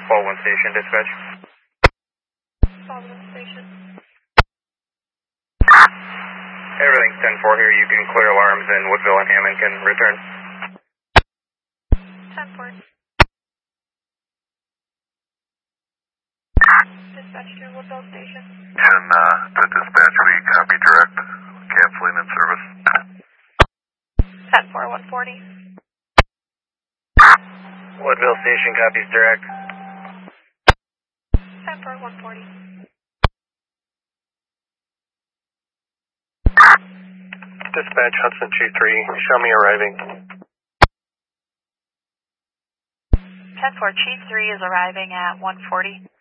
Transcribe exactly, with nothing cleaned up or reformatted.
Baldwin Station, dispatch. Baldwin Station. Everything's ten four here. You can clear alarms and Woodville and Hammond can return. ten four. Dispatch to Woodville Station. Can uh, the dispatch we copy direct, canceling in service? ten four, one forty. Woodville Station copies direct. ten four, one forty. Dispatch Hudson two three, show me arriving. ten four, Chief three is arriving at one forty.